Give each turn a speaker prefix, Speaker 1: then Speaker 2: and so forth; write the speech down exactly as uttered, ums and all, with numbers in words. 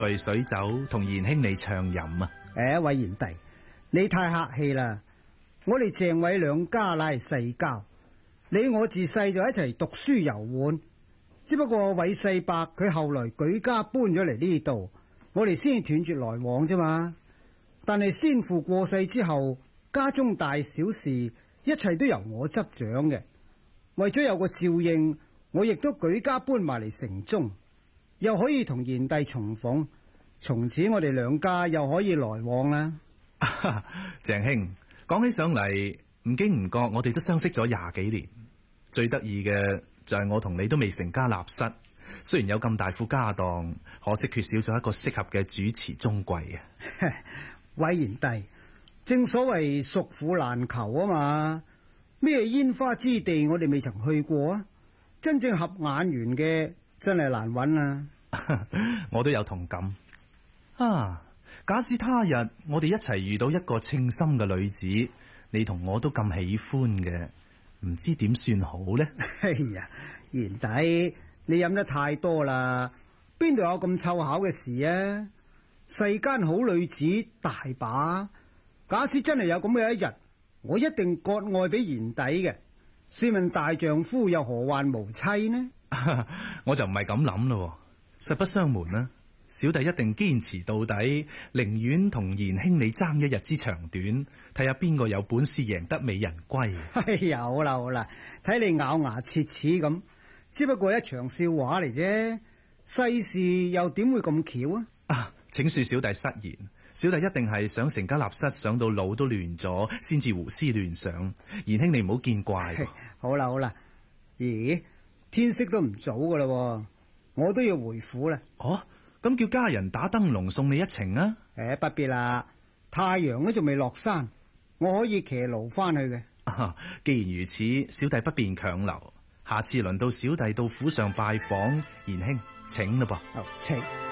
Speaker 1: 兌水酒同賢兄你暢飲啊！
Speaker 2: 誒，偉賢弟，你太客氣啦！我哋鄭偉兩家乃係世交，你我自細就一齊讀書遊玩，只不過韋世伯佢後來舉家搬咗嚟呢度，我哋先斷絕來往啫嘛。但係先父過世之後，家中大小事一切都由我執掌嘅，為咗有個照應，我亦都舉家搬埋嚟城中，又可以同賢弟重逢，從此我哋兩家又可以來往啦。
Speaker 1: 鄭兄，講起上嚟，唔經唔覺，我哋都相識咗廿幾年。最得意嘅就係我同你都未成家立室，雖然有咁大副家當，可惜缺少咗一個適合嘅主持中貴啊。
Speaker 2: 偉賢弟，正所謂蜀婦難求啊嘛，咩煙花之地我哋未曾去過啊，真正合眼緣嘅真係難揾啊。
Speaker 1: 我都有同感啊！假使他日我哋一齊遇到一個稱心嘅女子，你同我都咁喜歡嘅，唔知點算好呢？
Speaker 2: 哎呀，賢弟，你飲得太多啦，邊度有咁湊巧嘅事啊？世間好女子大把，假使真係有咁嘅一日，我一定割愛俾賢弟嘅。試問大丈夫又何患無妻呢？
Speaker 1: 我就唔係咁諗咯，實不相瞞啦，小弟一定堅持到底，寧願同賢兄你爭一日之長短，睇下邊個有本事贏得美人歸。
Speaker 2: 哎呀，好啦好啦，睇你咬牙切齒咁，只不過一場笑話嚟啫，世事又點會咁巧啊？
Speaker 1: 啊，請恕小弟失言，小弟一定係想成家立室，想到腦都亂咗，先至胡思亂想。賢兄你唔好見怪。
Speaker 2: 好啦好啦，咦，天色都唔早噶啦，我都要回府啦。
Speaker 1: 哦，咁叫家人打燈籠送你一程啊？
Speaker 2: 誒，不必啦，太陽都仲未落山，我可以騎驢翻去嘅。
Speaker 1: 啊，既然如此，小弟不便強留，下次輪到小弟到府上拜訪賢兄，請啦噃。
Speaker 2: 哦，請。